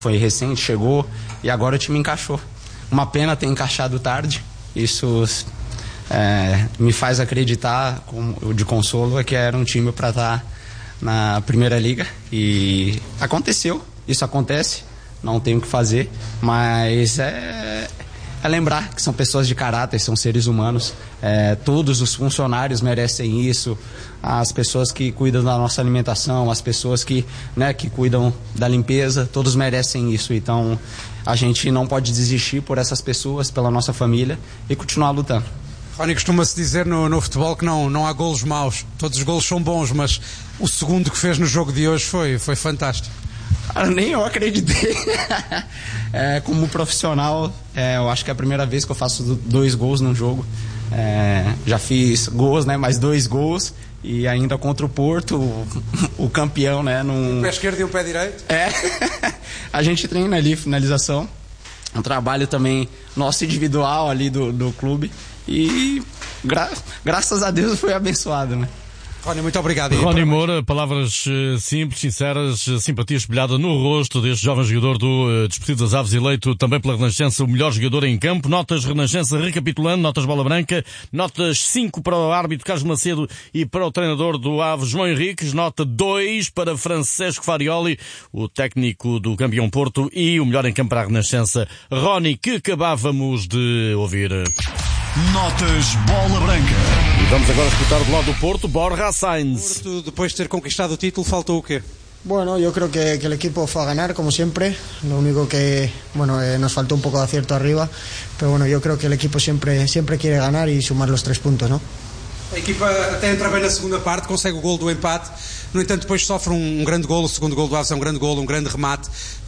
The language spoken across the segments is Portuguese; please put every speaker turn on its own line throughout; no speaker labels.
foi recente, chegou e agora o time encaixou. Uma pena ter encaixado tarde, isso me faz acreditar, de consolo, que era um time para estar na Primeira Liga e aconteceu, isso acontece, não tem o que fazer, mas é lembrar que são pessoas de caráter, são seres humanos, todos os funcionários merecem isso, as pessoas que cuidam da nossa alimentação, as pessoas que cuidam da limpeza, todos merecem isso, então a gente não pode desistir por essas pessoas, pela nossa família e continuar lutando.
Rony, costuma-se dizer no futebol que não há golos maus, todos os golos são bons, mas o segundo que fez no jogo de hoje foi fantástico.
Cara, nem eu acreditei. Como profissional, eu acho que é a primeira vez que eu faço 2 gols num jogo. Já fiz gols, mais 2 gols e ainda contra o Porto, o campeão, né?
Um pé esquerdo e um pé direito?
A gente treina ali, finalização, um trabalho também nosso individual ali do clube e graças a Deus foi abençoado, né?
Rony, muito obrigado.
Rony Moura, palavras simples, sinceras, simpatia espelhada no rosto deste jovem jogador do Desportivo das Aves, eleito também pela Renascença o melhor jogador em campo. Notas Renascença, recapitulando, notas Bola Branca, notas 5 para o árbitro Carlos Macedo e para o treinador do Aves, João Henriques, nota 2 para Francesco Farioli, o técnico do campeão Porto, e o melhor em campo para a Renascença, Rony, que acabávamos de ouvir.
Notas Bola Branca.
E vamos agora escutar do lado do Porto, Borja Sainz.
Porto, depois de ter conquistado o título, faltou o quê?
Bueno, yo creo que el equipo fue a ganar, como siempre. Lo único que, nos faltó un poco de acierto arriba. Pero bueno, yo creo que el equipo siempre quiere ganar y sumar los 3 puntos, ¿no?
A equipa até entra bem na segunda parte, consegue o gol do empate. No entanto, depois sofre um grande gol. O segundo gol do Aves é um grande gol, um grande remate.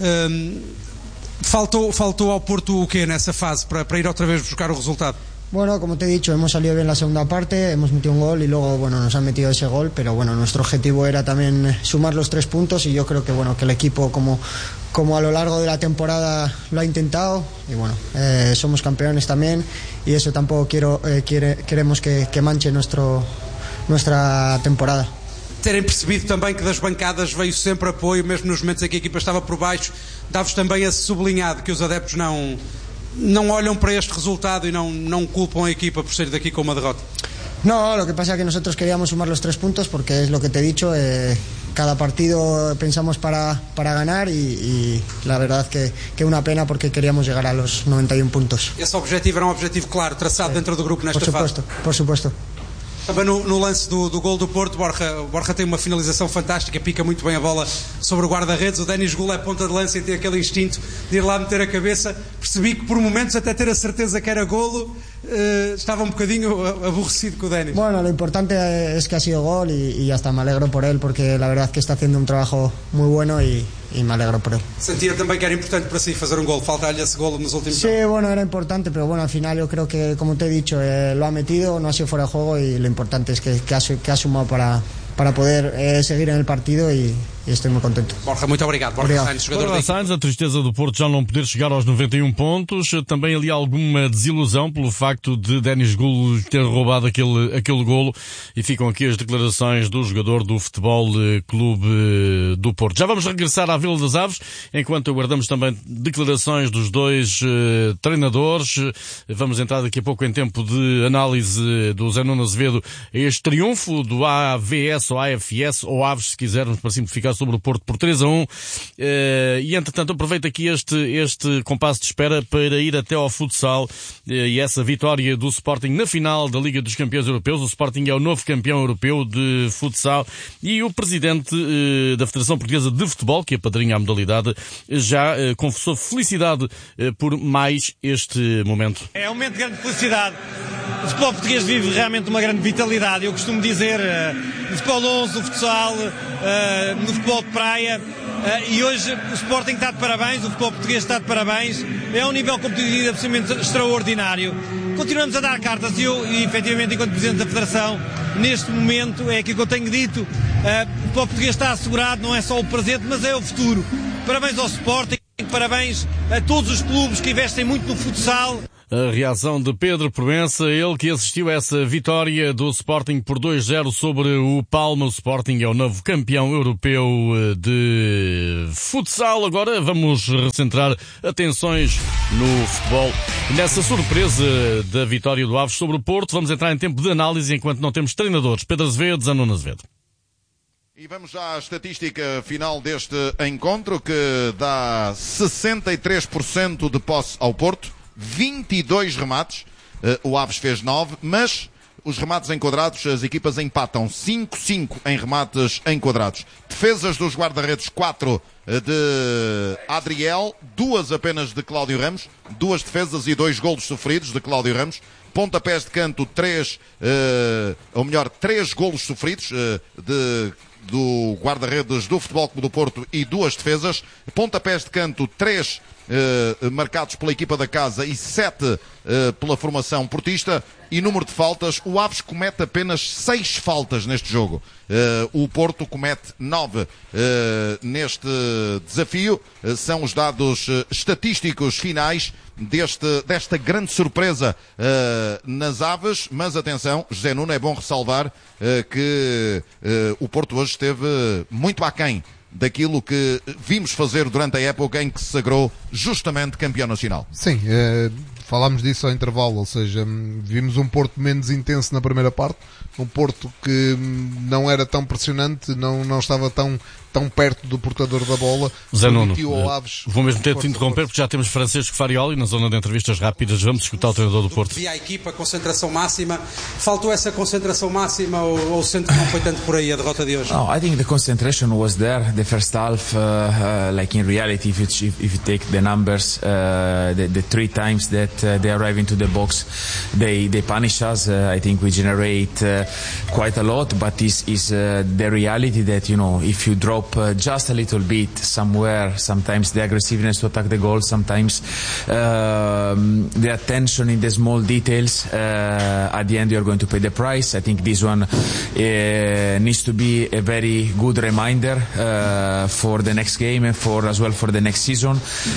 Faltou ao Porto o quê nessa fase para ir outra vez buscar o resultado?
Bueno, como te he dicho, hemos salido bien la segunda parte, hemos metido un gol y luego, nos han metido ese gol, pero nuestro objetivo era también sumar los 3 puntos y yo creo que, que el equipo como a lo largo de la temporada lo ha intentado y somos campeones también y eso tampoco queremos que manche nuestra temporada.
Terem percebido também que das bancadas veio sempre apoio, mesmo nos momentos em que a equipa estava por baixo, dá-vos também esse sublinhado que os adeptos não olham para este resultado e não culpam a equipa por sair daqui com uma derrota?
No, lo que pasa es que nosotros queríamos sumar los 3 puntos porque es lo que te he dicho, cada partido pensamos para ganar y la verdad que una pena porque queríamos llegar a los 91 puntos.
Esse objetivo era um objetivo claro, traçado dentro do grupo nesta fase?
Por supuesto.
Também no lance do gol do Porto, Borja tem uma finalização fantástica, pica muito bem a bola sobre o guarda-redes. O Denis Gula é ponta de lança e tem aquele instinto de ir lá meter a cabeça. Percebi que por momentos, até ter a certeza que era golo, estava um bocadinho aborrecido com o Denis.
Bueno, lo importante es que ha sido gol y ya está, me alegro por él porque la verdad que está haciendo un trabajo muy bueno y me alegro por él.
Sentia também que era importante para si fazer um gol, falta-lhe esse gol nos últimos
Sí, era importante, pero al final yo creo que, como te he dicho, lo ha metido, no ha sido fuera de juego y lo importante es que ha sumado para poder seguir en el partido y estou muito contente.
Borja, muito obrigado. Borja Sainz, jogador
Borja Sainz, a tristeza do Porto já não poder chegar aos 91 pontos, também ali alguma desilusão pelo facto de Denis Gul ter roubado aquele golo, e ficam aqui as declarações do jogador do Futebol Clube do Porto. Já vamos regressar à Vila das Aves, enquanto aguardamos também declarações dos 2 treinadores. Vamos entrar daqui a pouco em tempo de análise do Zé Nuno Azevedo a este triunfo do AVS ou AFS, ou Aves, se quisermos, para simplificar, sobre o Porto por 3-1, e entretanto aproveito aqui este compasso de espera para ir até ao futsal e essa vitória do Sporting na final da Liga dos Campeões Europeus. O Sporting é o novo campeão europeu de futsal e o presidente da Federação Portuguesa de Futebol, que apadrinha a modalidade, já confessou felicidade por mais este momento.
É um momento de grande felicidade. O futebol português vive realmente uma grande vitalidade. Eu costumo dizer, no futebol 11, no futsal, no futebol de praia, e hoje o Sporting está de parabéns, o futebol português está de parabéns. É um nível competitivo absolutamente extraordinário. Continuamos a dar cartas e eu, efetivamente, enquanto Presidente da Federação, neste momento, é aquilo que eu tenho dito, o futebol português está assegurado, não é só o presente, mas é o futuro. Parabéns ao Sporting, parabéns a todos os clubes que investem muito no futsal.
A reação de Pedro Proença, ele que assistiu a essa vitória do Sporting por 2-0 sobre o Palma. O Sporting é o novo campeão europeu de futsal. Agora vamos recentrar atenções no futebol. Nessa surpresa da vitória do Aves sobre o Porto, vamos entrar em tempo de análise enquanto não temos treinadores. Pedro Azevedo, Zanuno Azevedo.
E vamos à estatística final deste encontro, que dá 63% de posse ao Porto, 22 remates, o Aves fez 9, mas os remates enquadrados, as equipas empatam 5-5 em remates enquadrados. Defesas dos guarda-redes, 4 de Adriel, 2 apenas de Cláudio Ramos, 2 defesas e 2 golos sofridos de Cláudio Ramos. Pontapés de canto, 3 golos sofridos do guarda-redes do Futebol Clube do Porto e 2 defesas. Pontapés de canto, 3 marcados pela equipa da casa e 7 pela formação portista. E número de faltas, o Aves comete apenas 6 faltas neste jogo. O Porto comete 9 neste desafio. São os dados estatísticos finais desta grande surpresa nas Aves. Mas atenção, José Nuno, é bom ressalvar que o Porto hoje esteve muito aquém daquilo que vimos fazer durante a época em que se sagrou justamente campeão nacional.
Sim, falámos disso ao intervalo, ou seja, vimos um Porto menos intenso na primeira parte, um Porto que não era tão pressionante, não estava tão perto do portador da bola.
Zé Nuno,
Aves,
vou mesmo ter de interromper porque já temos Francisco Farioli na zona de entrevistas rápidas. Vamos escutar o treinador do Porto.
Via a equipa, concentração máxima. Faltou essa concentração máxima ou sente que não foi tanto por aí a derrota de hoje?
No, I think the concentration was there. The first half, like in reality, if you take the numbers, the 3 times that they arrive into the box, they punish us. I think we generate quite a lot, but is the reality that, you know, if you drop just a little bit somewhere, sometimes the aggressiveness to attack the goal, sometimes the attention in the small details, at the end you are going to pay the price. I think this one needs to be a very good reminder for the next game and as well for the next season,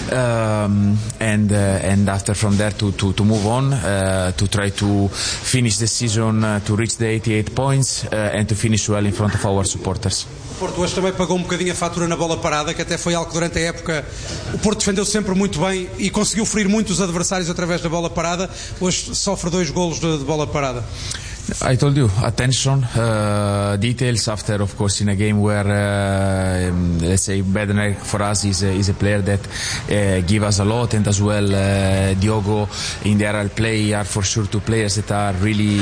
and after from there to move on, to try to finish the season, to reach the 88 points and to finish well in front of our supporters.
O Porto hoje também pagou um bocadinho a fatura na bola parada, que até foi algo que durante a época o Porto defendeu sempre muito bem e conseguiu ferir muito os adversários através da bola parada. Hoje sofre 2 golos de bola parada.
I told you, attention, details after, of course, in a game where, let's say, Bednar for us is a player that give us a lot, and as well Diogo in the aerial play are for sure 2 players that are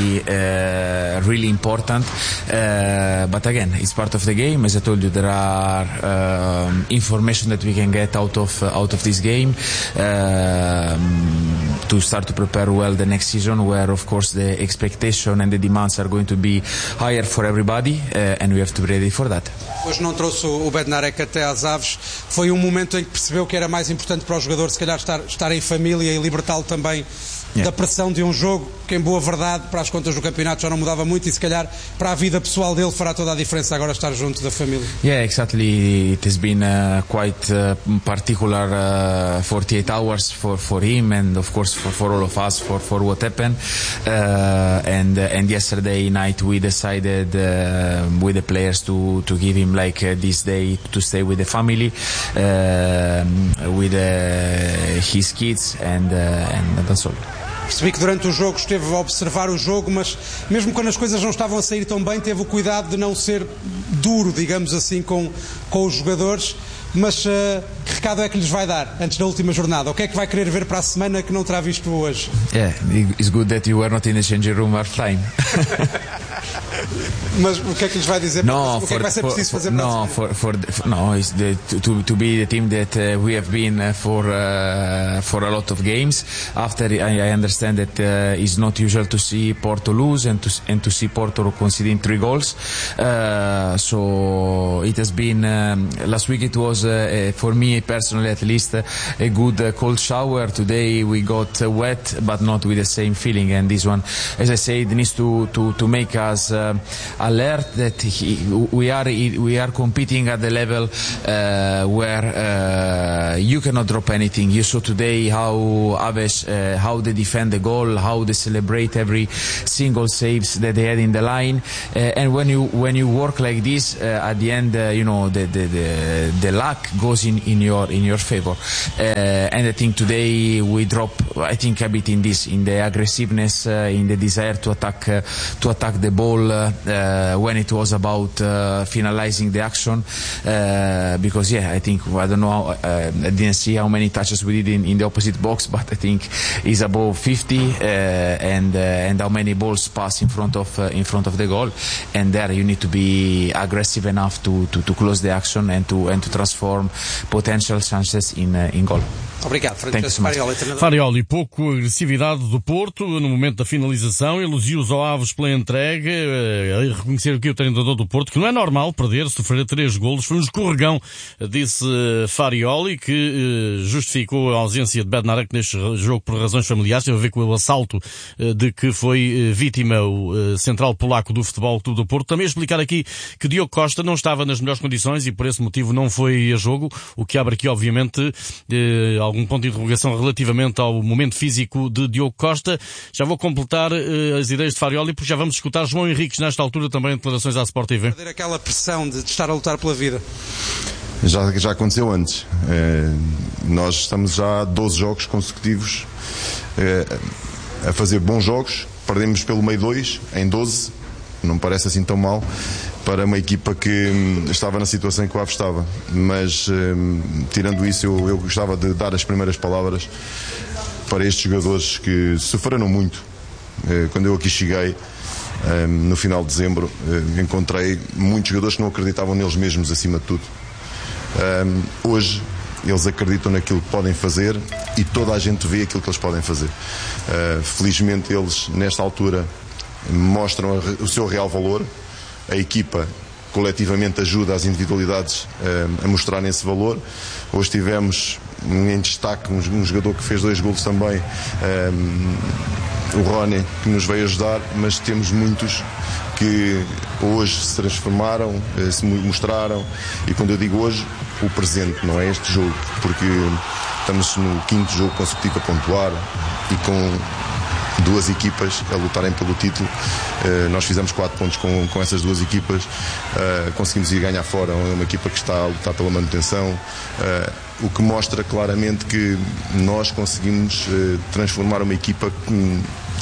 really important. But again, it's part of the game. As I told you, there are information that we can get out of this game to start to prepare well the next season, where, of course, the expectation and the demands are going to be higher for everybody, and we have to be ready for that.
Hoje não trouxe o Bednarek até às Aves. Foi um momento em que percebeu que era mais importante para o jogador, se calhar, estar em família e libertá-lo também da pressão de um jogo que, em boa verdade, para as contas do campeonato já não mudava muito, e se calhar para a vida pessoal dele fará toda a diferença agora estar junto da família.
Yeah, exactly. It has been quite particular 48 hours for him, and of course for all of us for what happened. And yesterday night we decided with the players to give him like this day to stay with the family, with his kids, and that's all.
Percebi que durante o jogo esteve a observar o jogo, mas mesmo quando as coisas não estavam a sair tão bem, teve o cuidado de não ser duro, digamos assim, com os jogadores. Mas que recado é que lhes vai dar antes da última jornada? O que é que vai querer ver para a semana que não terá visto hoje?
Yeah, it's good that you were not in the changing room half time.
Mas o que é que lhes vai dizer? O que é que vai ser preciso fazer para a semana?
It's to be the team that we have been for a lot of games. After I understand that it's not usual to see Porto lose and to see Porto conceding 3 goals. So it has been last week. It was for me personally at least, a good cold shower. Today we got wet, but not with the same feeling. And this one, as I said, needs to make us alert that we are competing at the level where you cannot drop anything. You saw today how Aves, how they defend the goal, how they celebrate every single saves that they had in the line. And when you work like this, at the end, the luck goes in your favor. And I think today we drop, I think, a bit in the aggressiveness, in the desire to attack the ball when it was about finalizing the action. Because I think, I don't know, I didn't see how many touches we did in the opposite box, but I think it's above 50, and how many balls pass in front of the goal. And there you need to be aggressive enough to close the action and to transform potential chances in goal.
Obrigado, Francesco Farioli.
Farioli, pouco agressividade do Porto no momento da finalização, elogios ao Aves pela entrega, reconhecer aqui o treinador do Porto, que não é normal perder, sofrer 3 golos, foi um escorregão, disse Farioli, que justificou a ausência de Bednarek neste jogo por razões familiares, teve a ver com o assalto de que foi vítima o central polaco do Futebol Clube do Porto. Também explicar aqui que Diogo Costa não estava nas melhores condições e por esse motivo não foi a jogo, o que abre aqui obviamente algum ponto de interrogação relativamente ao momento físico de Diogo Costa. Já vou completar as ideias de Farioli, porque já vamos escutar João Henriques nesta altura também em declarações à Sport TV.
Perder aquela pressão de estar a lutar pela vida.
Já aconteceu antes. Nós estamos já há 12 jogos consecutivos a fazer bons jogos. Perdemos pelo meio 2 em 12. Não me parece assim tão mal para uma equipa que estava na situação em que o Aves estava. Mas, tirando isso, eu gostava de dar as primeiras palavras para estes jogadores que sofreram muito. Quando eu aqui cheguei, no final de dezembro, encontrei muitos jogadores que não acreditavam neles mesmos, acima de tudo. Hoje, eles acreditam naquilo que podem fazer e toda a gente vê aquilo que eles podem fazer. Felizmente, eles, nesta altura, mostram o seu real valor. A equipa coletivamente ajuda as individualidades a mostrarem esse valor. Hoje tivemos em destaque um jogador que fez 2 golos também, o Rony, que nos veio ajudar, mas temos muitos que hoje se transformaram, se mostraram, e quando eu digo hoje, o presente, não é este jogo, porque estamos no 5º jogo consecutivo a pontuar e com 2 equipas a lutarem pelo título. Nós fizemos 4 pontos com essas 2 equipas, conseguimos ir ganhar fora uma equipa que está a lutar pela manutenção, o que mostra claramente que nós conseguimos transformar uma equipa que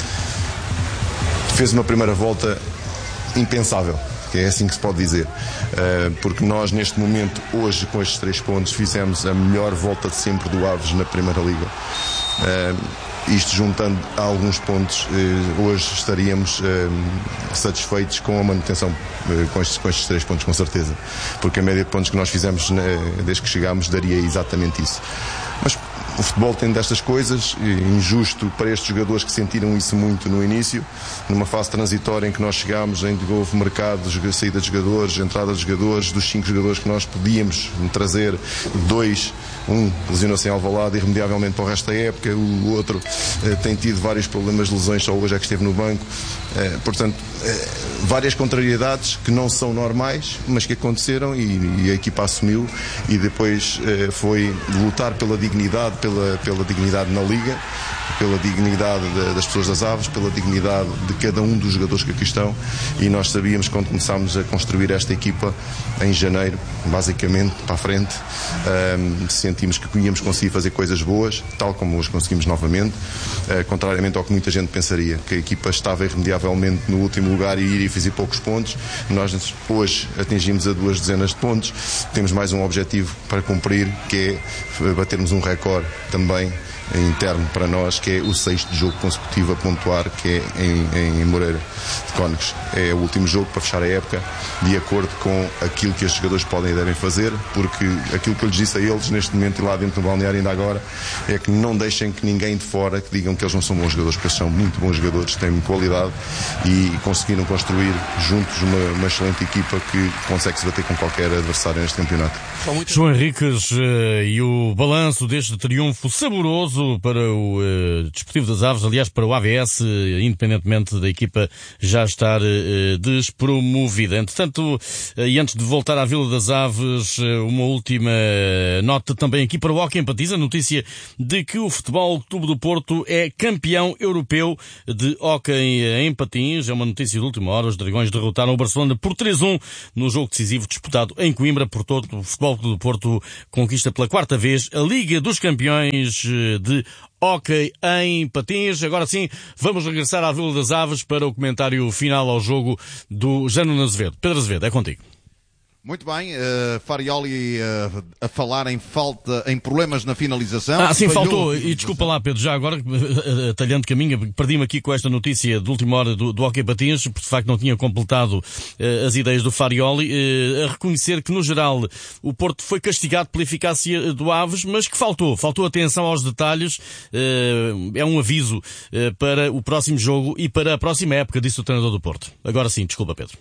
fez uma primeira volta impensável, que é assim que se pode dizer, porque nós neste momento, hoje com estes 3 pontos, fizemos a melhor volta de sempre do Aves na Primeira Liga. Isto juntando a alguns pontos, hoje estaríamos satisfeitos com a manutenção com estes 3 pontos, com certeza, porque a média de pontos que nós fizemos desde que chegámos daria exatamente isso. Mas o futebol tem destas coisas, injusto para estes jogadores que sentiram isso muito no início, numa fase transitória em que nós chegámos, em que houve mercado, saída de jogadores, entrada de jogadores, dos 5 jogadores que nós podíamos trazer, 2, um lesionou-se em Alvalade irremediavelmente para o resto da época, o outro tem tido vários problemas de lesões, só hoje é que esteve no banco. Portanto, várias contrariedades que não são normais, mas que aconteceram e a equipa assumiu, e depois foi lutar pela dignidade, pela dignidade na Liga, pela dignidade das pessoas das Aves, pela dignidade de cada um dos jogadores que aqui estão, e nós sabíamos quando começámos a construir esta equipa em janeiro, basicamente para a frente, sentimos que íamos conseguir fazer coisas boas, tal como hoje conseguimos novamente, contrariamente ao que muita gente pensaria, que a equipa estava irremediavelmente no último lugar e iria fazer poucos pontos. Nós hoje atingimos a 2 dezenas de pontos, temos mais um objetivo para cumprir, que é batermos um recorde também interno para nós, que que é o 6º jogo consecutivo a pontuar, que é em Moreira de Cónegos. É o último jogo para fechar a época, de acordo com aquilo que estes jogadores podem e devem fazer, porque aquilo que eu lhes disse a eles neste momento e lá dentro do balneário ainda agora, é que não deixem que ninguém de fora que digam que eles não são bons jogadores, porque eles são muito bons jogadores, têm qualidade e conseguiram construir juntos uma excelente equipa que consegue se bater com qualquer adversário neste campeonato.
João Henriques, e o balanço deste triunfo saboroso para o Desportivo das Aves, aliás para o AVS, independentemente da equipa já estar despromovida. Entretanto, e antes de voltar à Vila das Aves, uma última nota também aqui para o Hóquei em Patins, a notícia de que o Futebol Clube do Porto é campeão europeu de hóquei em patins. É uma notícia de última hora. Os Dragões derrotaram o Barcelona por 3-1 no jogo decisivo disputado em Coimbra. Portanto, o Futebol Clube do Porto conquista pela 4ª vez a Liga dos Campeões de hóquei em patins. Agora sim, vamos regressar à Vila das Aves para o comentário final ao jogo do Jânio Azevedo. Pedro Azevedo, é contigo.
Muito bem, Farioli a falar em problemas na finalização.
Sim, faltou, e desculpa lá Pedro, já agora, talhando caminho, perdi-me aqui com esta notícia de última hora do hóquei patins, porque de facto não tinha completado as ideias do Farioli, a reconhecer que no geral o Porto foi castigado pela eficácia do Aves, mas que faltou atenção aos detalhes, é um aviso para o próximo jogo e para a próxima época, disse o treinador do Porto. Agora sim, desculpa Pedro.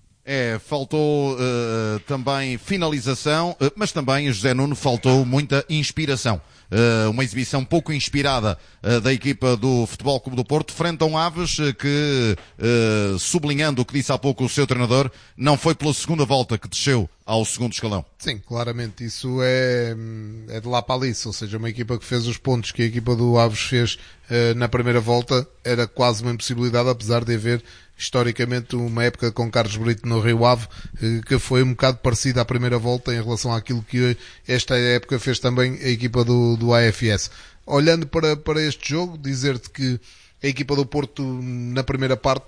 Faltou também finalização, mas também, José Nuno, faltou muita inspiração. Uma exibição pouco inspirada da equipa do Futebol Clube do Porto frente a um Aves que, sublinhando o que disse há pouco o seu treinador, não foi pela segunda volta que desceu ao segundo escalão.
Sim, claramente isso é de lá para ali, ou seja, uma equipa que fez os pontos que a equipa do Aves fez na primeira volta era quase uma impossibilidade, apesar de haver historicamente uma época com Carlos Brito no Rio Ave que foi um bocado parecida à primeira volta em relação àquilo que esta época fez também a equipa do AFS. Olhando para este jogo, dizer-te que a equipa do Porto na primeira parte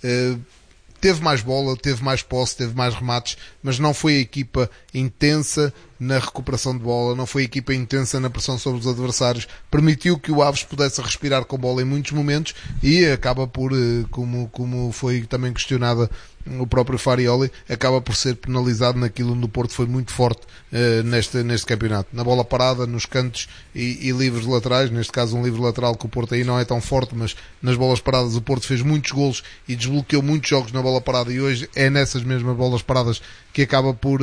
teve mais bola, teve mais posse, teve mais remates, mas não foi a equipa intensa na recuperação de bola, não foi a equipa intensa na pressão sobre os adversários, permitiu que o Aves pudesse respirar com bola em muitos momentos e acaba por, como foi também questionada o próprio Farioli, acaba por ser penalizado naquilo onde o Porto foi muito forte neste campeonato. Na bola parada, nos cantos e livres laterais, neste caso um livre lateral que o Porto aí não é tão forte, mas nas bolas paradas o Porto fez muitos golos e desbloqueou muitos jogos na bola parada e hoje é nessas mesmas bolas paradas que acaba por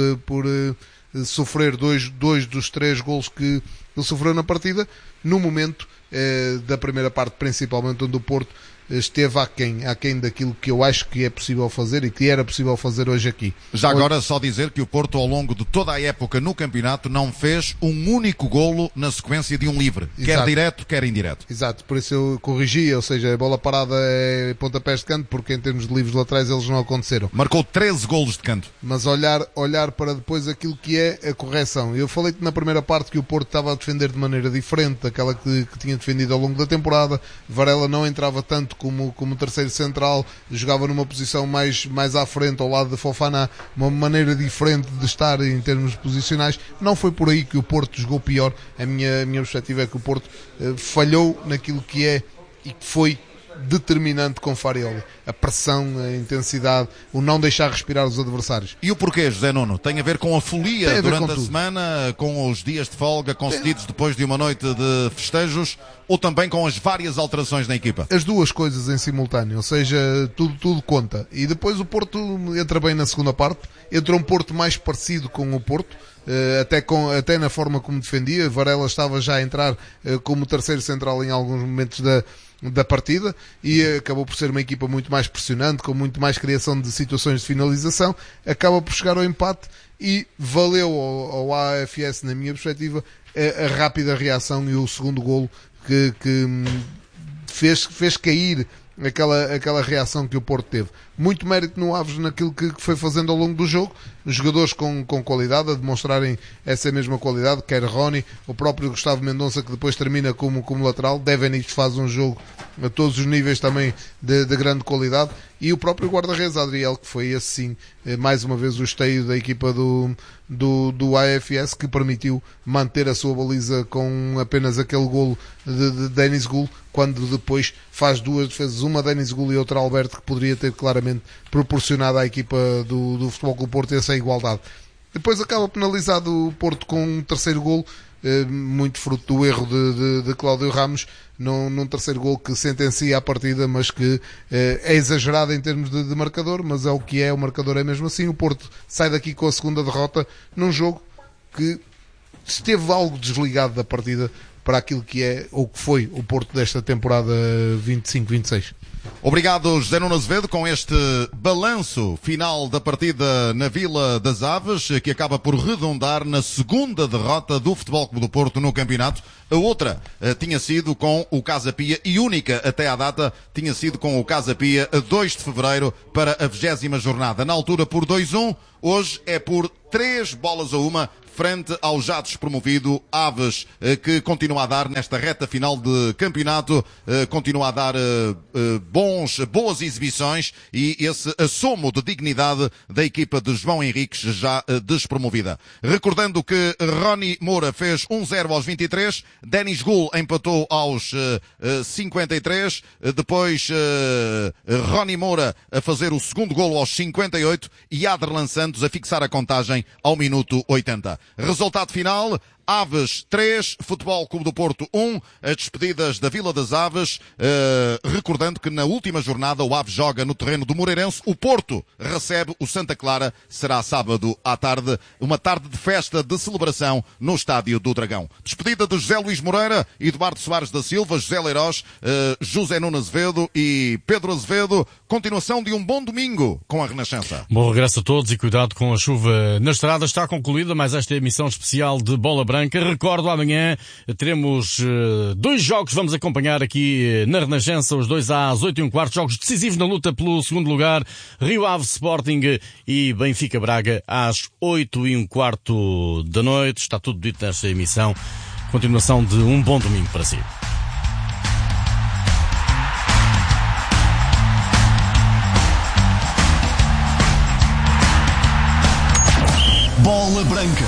sofrer dois dos 3 golos que ele sofreu na partida, no momento da primeira parte principalmente, onde o Porto esteve aquém daquilo que eu acho que é possível fazer e que era possível fazer hoje aqui.
Já agora só dizer que o Porto ao longo de toda a época no campeonato não fez um único golo na sequência de um livre, exato, quer direto, quer indireto.
Exato, por isso eu corrigi, ou seja, a bola parada é pontapés de canto, porque em termos de livros laterais eles não aconteceram.
Marcou 13 golos de canto.
Mas olhar para depois aquilo que é a correção. Eu falei-te na primeira parte que o Porto estava a defender de maneira diferente daquela que tinha defendido ao longo da temporada. Varela não entrava tanto como terceiro central, jogava numa posição mais à frente, ao lado de Fofana, uma maneira diferente de estar em termos posicionais. Não foi por aí que o Porto jogou pior. A minha perspectiva é que o Porto falhou naquilo que é e que foi determinante com Farioli. A pressão, a intensidade, o não deixar respirar os adversários.
E o porquê, José Nuno? Tem a ver com a folia durante a semana, com os dias de folga concedidos depois de uma noite de festejos, ou também com as várias alterações na equipa?
As duas coisas em simultâneo, ou seja, tudo conta. E depois o Porto entra bem na segunda parte, entra um Porto mais parecido com o Porto, até na forma como defendia. Varela estava já a entrar como terceiro central em alguns momentos da partida e acabou por ser uma equipa muito mais pressionante, com muito mais criação de situações de finalização, acaba por chegar ao empate e valeu ao AFS, na minha perspectiva, a rápida reação e o segundo golo que fez cair aquela reação que o Porto teve. Muito mérito no Aves naquilo que foi fazendo ao longo do jogo, os jogadores com qualidade, a demonstrarem essa mesma qualidade, quer Rony, o próprio Gustavo Mendonça, que depois termina como lateral. Devenich faz um jogo a todos os níveis também de grande qualidade, e o próprio guarda-redes Adriel, que foi esse sim, mais uma vez o esteio da equipa do AFS, que permitiu manter a sua baliza com apenas aquele golo de Denis Gul, quando depois faz duas defesas, uma Denis Gul e outra Alberto, que poderia ter claramente proporcionado à equipa do Futebol Clube do Porto essa igualdade. Depois acaba penalizado o Porto com um terceiro golo, muito fruto do erro de Cláudio Ramos, num terceiro golo que sentencia a partida, mas que é exagerado em termos de marcador, mas é o que é, o marcador é mesmo assim. O Porto sai daqui com a segunda derrota num jogo que esteve algo desligado da partida para aquilo que é, ou que foi, o Porto desta temporada 25-26.
Obrigado, José Nuno Azevedo, com este balanço final da partida na Vila das Aves, que acaba por redundar na segunda derrota do Futebol Clube do Porto no campeonato. A outra tinha sido com o Casa Pia, e única até à data, tinha sido com o Casa Pia a 2 de fevereiro para a 20ª jornada. Na altura por 2-1, hoje é por 3-1, frente ao já despromovido Aves, que continua a dar nesta reta final de campeonato, continua a dar boas exibições, e esse assomo de dignidade da equipa de João Henriques, já despromovida. Recordando que Rony Moura fez 1-0 aos 23, Denis Gul empatou aos 53, depois Rony Moura a fazer o segundo golo aos 58 e Aderlan Santos a fixar a contagem ao minuto 80. Resultado final: Aves 3, Futebol Clube do Porto 1, as despedidas da Vila das Aves, recordando que na última jornada o Aves joga no terreno do Moreirense, o Porto recebe o Santa Clara, será sábado à tarde, uma tarde de festa, de celebração no Estádio do Dragão. Despedida de José Luís Moreira, Eduardo Soares da Silva, José Leiroz, José Nuno Azevedo e Pedro Azevedo. Continuação de um bom domingo com a Renascença.
Bom regresso a todos e cuidado com a chuva na estrada. Está concluída mais esta emissão especial de Bola Branca. Recordo, amanhã teremos 2 jogos, vamos acompanhar aqui na Renascença, os 2 às 8h15, jogos decisivos na luta pelo segundo lugar, Rio Ave Sporting e Benfica Braga às 8h15 da noite. Está tudo dito nesta emissão. Continuação de um bom domingo para si.
Bola Branca.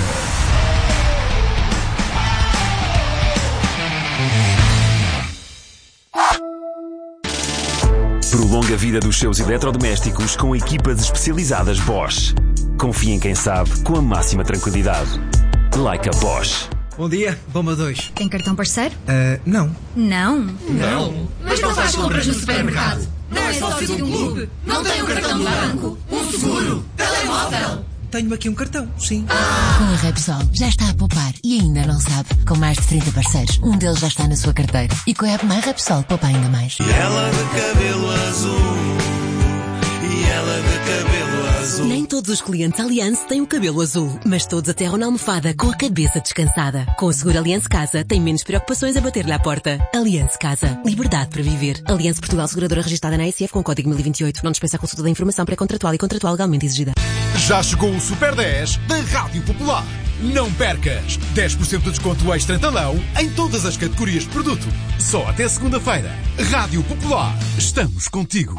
Prolonga a vida dos seus eletrodomésticos com equipas especializadas Bosch. Confie em quem sabe com a máxima tranquilidade. Like a Bosch.
Bom dia, Bomba 2.
Tem cartão parceiro?
Não.
Não?
Não.
Mas não faz compras no supermercado? Não é sócio de um clube? Não tem um cartão de banco? Um seguro? Telemóvel?
Tenho aqui um cartão, sim.
Com a Repsol já está a poupar e ainda não sabe. Com mais de 30 parceiros, um deles já está na sua carteira. E com a app My Repsol poupa ainda mais.
E ela de cabelo azul. E ela de cabelo azul.
Nem todos os clientes Allianz têm o cabelo azul, mas todos aterram na almofada com a cabeça descansada. Com o seguro Allianz Casa, tem menos preocupações a bater-lhe à porta. Allianz Casa. Liberdade para viver. Allianz Portugal, seguradora registrada na ASF com código 1028. Não dispensa a consulta da informação pré-contratual e contratual legalmente exigida.
Já chegou o Super 10 da Rádio Popular. Não percas! 10% de desconto extra talão em todas as categorias de produto. Só até segunda-feira. Rádio Popular. Estamos contigo.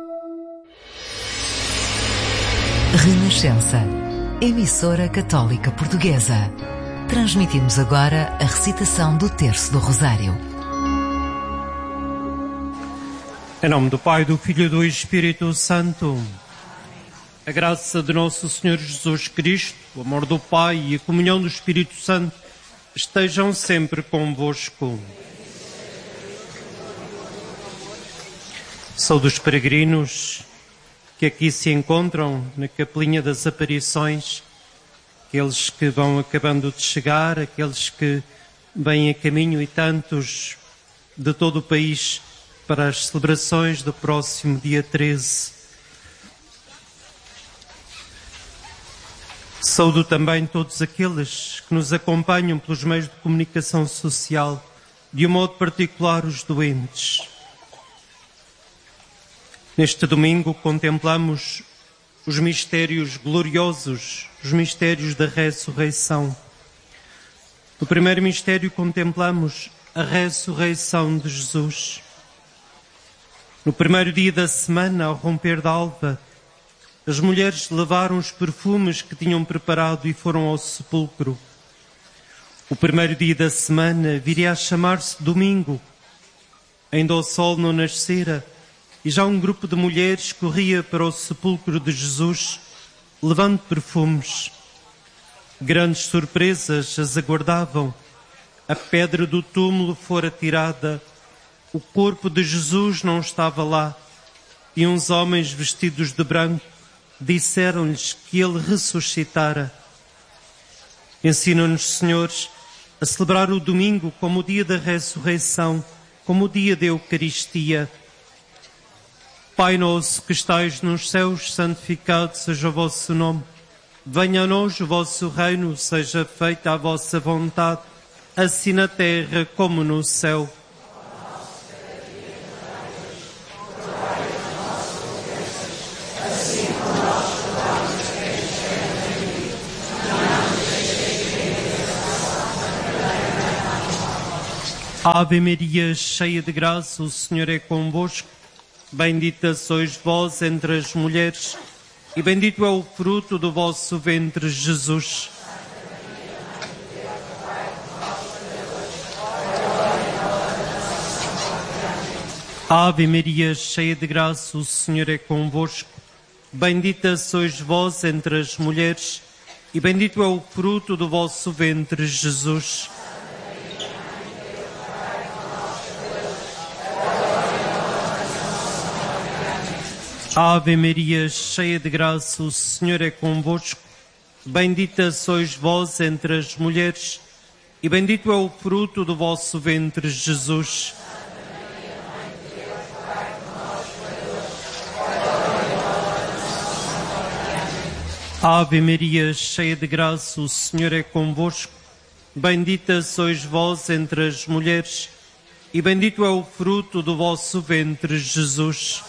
Renascença. Emissora Católica Portuguesa. Transmitimos agora a recitação do Terço do Rosário.
Em nome do Pai, do Filho e do Espírito Santo. A graça de nosso Senhor Jesus Cristo, o amor do Pai e a comunhão do Espírito Santo estejam sempre convosco. Sou dos peregrinos que aqui se encontram na Capelinha das Aparições, aqueles que vão acabando de chegar, aqueles que vêm a caminho e tantos de todo o país para as celebrações do próximo dia 13. Saúdo também todos aqueles que nos acompanham pelos meios de comunicação social, de um modo particular os doentes. Neste domingo contemplamos os mistérios gloriosos, os mistérios da ressurreição. No primeiro mistério contemplamos a ressurreição de Jesus. No primeiro dia da semana, ao romper da alva, as mulheres levaram os perfumes que tinham preparado e foram ao sepulcro. O primeiro dia da semana viria a chamar-se domingo. Ainda o sol não nascera e já um grupo de mulheres corria para o sepulcro de Jesus, levando perfumes. Grandes surpresas as aguardavam. A pedra do túmulo fora tirada. O corpo de Jesus não estava lá. E uns homens vestidos de branco disseram-lhes que ele ressuscitara. Ensina-nos, senhores, a celebrar o domingo como o dia da ressurreição, como o dia da Eucaristia. Pai nosso que estais nos céus, santificado seja o vosso nome. Venha a nós o vosso reino, seja feita a vossa vontade, assim na terra como no céu. Ave Maria, cheia de graça, o Senhor é convosco. Bendita sois vós entre as mulheres, e bendito é o fruto do vosso ventre, Jesus. Ave Maria, cheia de graça, o Senhor é convosco. Bendita sois vós entre as mulheres, e bendito é o fruto do vosso ventre, Jesus. Ave Maria, cheia de graça, o Senhor é convosco. Bendita sois vós entre as mulheres, e bendito é o fruto do vosso ventre, Jesus. Ave Maria, cheia de graça, o Senhor é convosco. Bendita sois vós entre as mulheres, e bendito é o fruto do vosso ventre, Jesus.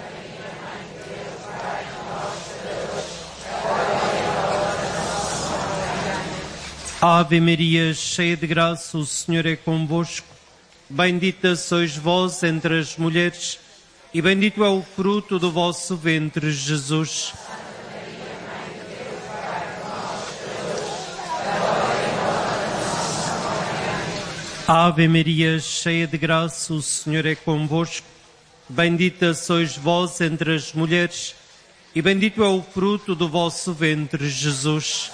Ave Maria, cheia de graça, o Senhor é convosco. Bendita sois vós entre as mulheres, e bendito é o fruto do vosso ventre, Jesus. Ave Maria, cheia de graça, o Senhor é convosco. Bendita sois vós entre as mulheres, e bendito é o fruto do vosso ventre, Jesus.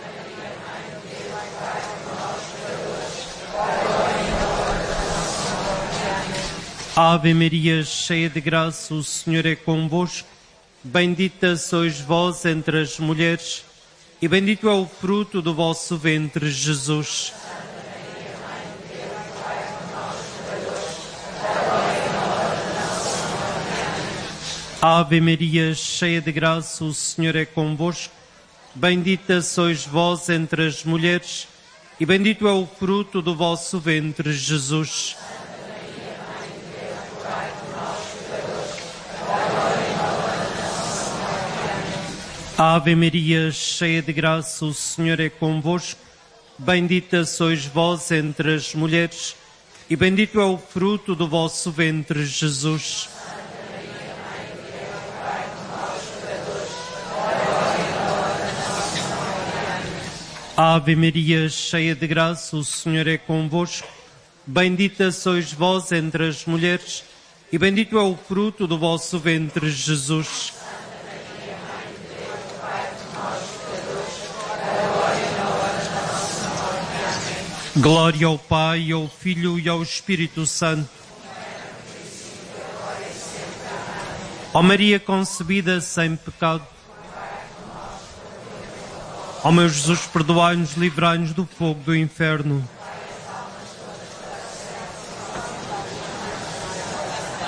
Ave Maria, cheia de graça, o Senhor é convosco. Bendita sois vós entre as mulheres, e bendito é o fruto do vosso ventre, Jesus. Ave Maria, cheia de graça, o Senhor é convosco. Bendita sois vós entre as mulheres, e bendito é o fruto do vosso ventre, Jesus. Ave Maria, cheia de graça, o Senhor é convosco. Bendita sois vós entre as mulheres, e bendito é o fruto do vosso ventre, Jesus. Ave Maria, cheia de graça, o Senhor é convosco. Bendita sois vós entre as mulheres, e bendito é o fruto do vosso ventre, Jesus. Glória ao Pai, ao Filho e ao Espírito Santo. Ó Maria concebida sem pecado. Ó meu Jesus, perdoai-nos, livrai-nos do fogo do inferno.